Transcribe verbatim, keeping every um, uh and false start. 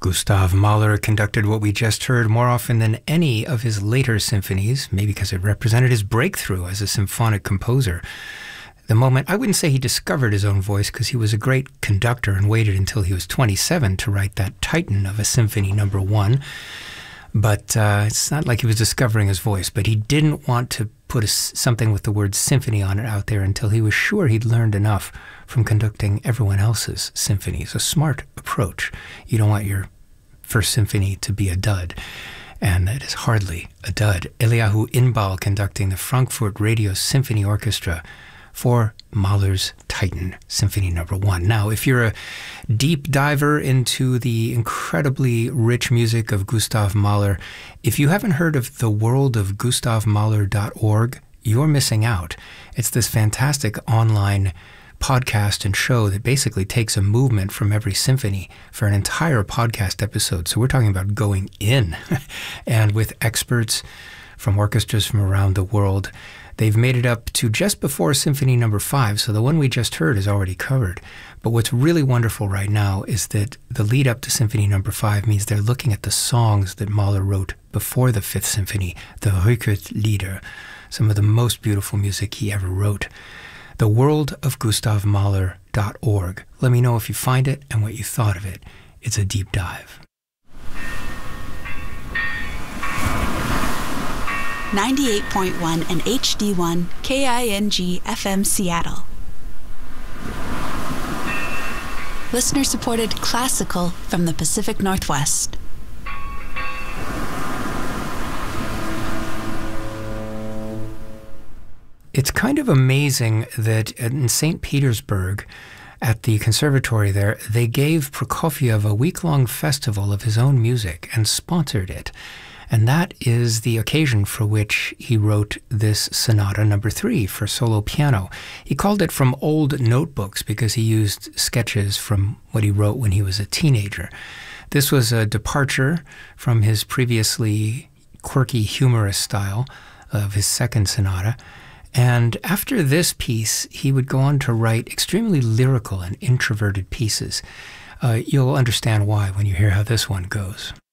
Gustav Mahler conducted what we just heard more often than any of his later symphonies, maybe because it represented his breakthrough as a symphonic composer. The moment, I wouldn't say he discovered his own voice, because he was a great conductor and waited until he was twenty-seven to write that titan of a symphony number one. But uh, it's not like he was discovering his voice, but he didn't want to put a, something with the word symphony on it out there until he was sure he'd learned enough from conducting everyone else's symphonies. A smart approach. You don't want your first symphony to be a dud, and it is hardly a dud. Eliyahu Inbal conducting the Frankfurt Radio Symphony Orchestra for Mahler's Titan, Symphony Number One. Now, if you're a deep diver into the incredibly rich music of Gustav Mahler, if you haven't heard of the world of gustav mahler dot org, you're missing out. It's this fantastic online podcast and show that basically takes a movement from every symphony for an entire podcast episode. So we're talking about going in, and with experts from orchestras from around the world. They've made it up to just before Symphony Number Five, so the one we just heard is already covered. But what's really wonderful right now is that the lead up to Symphony Number Five means they're looking at the songs that Mahler wrote before the Fifth Symphony, the Rückert-Lieder, some of the most beautiful music he ever wrote. the world of gustav mahler dot org. Let me know if you find it and what you thought of it. It's a deep dive. ninety-eight point one and H D one K I N G F M Seattle. Listener-supported classical from the Pacific Northwest. It's kind of amazing that in Saint Petersburg, at the conservatory there, they gave Prokofiev a week-long festival of his own music and sponsored it. And that is the occasion for which he wrote this Sonata Number Three for solo piano. He called it From Old Notebooks because he used sketches from what he wrote when he was a teenager. This was a departure from his previously quirky, humorous style of his second sonata. And after this piece, he would go on to write extremely lyrical and introverted pieces. Uh, you'll understand why when you hear how this one goes.